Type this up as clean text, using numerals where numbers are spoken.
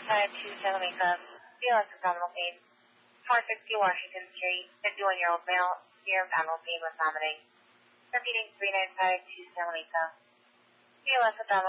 to Santa Monica, BLS abdominal pain. 460 Washington Street, 51-year-old male, severe abdominal pain with vomiting. Repeating 395 to Santa Monica. BLS abdominal